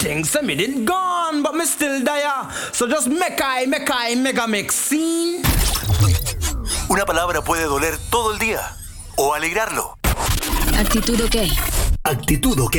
think say me did gone, but me still there. So just mega mix scene. Una palabra puede doler todo el día o alegrarlo. Actitud OK. Actitud OK.